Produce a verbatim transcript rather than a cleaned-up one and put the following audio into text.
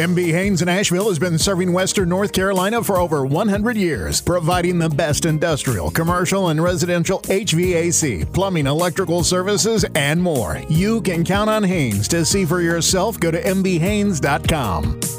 M B Haynes in Asheville has been serving Western North Carolina for over one hundred years, providing the best industrial, commercial, and residential H V A C, plumbing, electrical services, and more. You can count on Haynes. To see for yourself, go to m b haynes dot com.